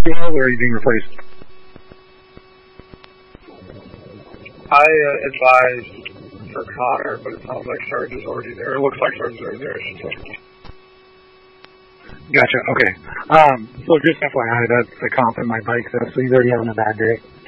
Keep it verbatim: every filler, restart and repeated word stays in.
deal, or are you being replaced? I uh, advised for Connor, but it sounds like Sarge is already there. It looks like Sarge is already there, I should say. Gotcha, okay. Um, so just F Y I, that's the comp in my bike, though, so he's already having a bad day.